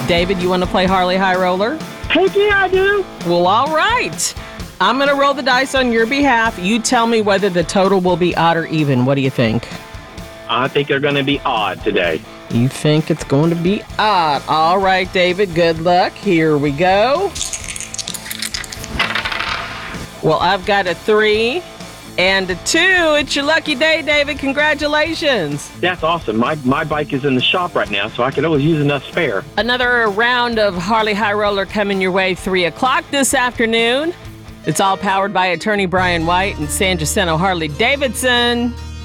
David, you want to play Harley High Roller? Heck yeah, I do. Well, all right. I'm going to roll the dice on your behalf. You tell me whether the total will be odd or even. What do you think? I think they're going to be odd today. You think it's going to be odd. All right, David, good luck. Here we go. Well, I've got a 3 and a 2. It's your lucky day, David. Congratulations. That's awesome. My bike is in the shop right now, so I could always use enough spare. Another round of Harley High Roller coming your way 3 o'clock this afternoon. It's all powered by attorney Brian White and San Jacinto Harley Davidson.